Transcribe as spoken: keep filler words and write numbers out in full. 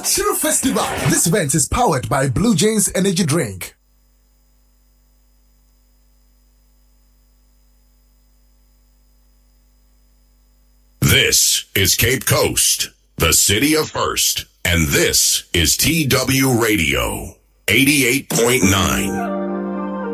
Cultural Festival. This event is powered by Blue Jays Energy Drink. This is Cape Coast, the city of first, and this is T W Radio eighty-eight point nine.